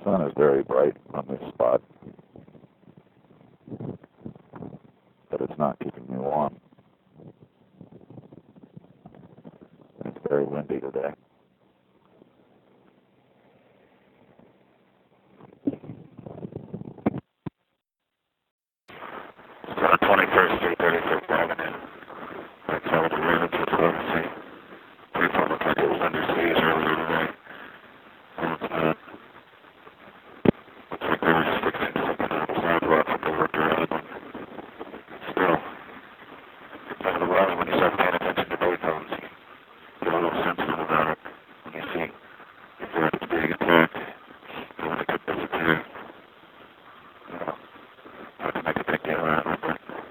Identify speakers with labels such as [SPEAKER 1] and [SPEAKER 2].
[SPEAKER 1] sun is very bright on this spot, but it's not keeping me warm. It's very windy today.